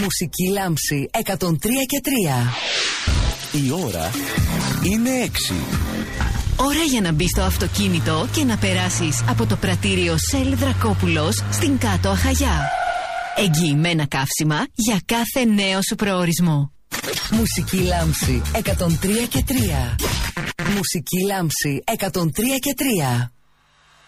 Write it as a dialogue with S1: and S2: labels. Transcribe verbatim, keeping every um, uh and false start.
S1: Μουσική Λάμψη εκατόν τρία και τρία.
S2: Η ώρα είναι έξι.
S3: Ώρα για να μπεις στο αυτοκίνητο και να περάσεις από το πρατήριο Shell Δρακόπουλος στην Κάτω Αχαγιά. Εγγυημένα καύσιμα για κάθε νέο σου προορισμό.
S1: Μουσική Λάμψη εκατόν τρία και τρία. Μουσική Λάμψη εκατόν τρία και τρία.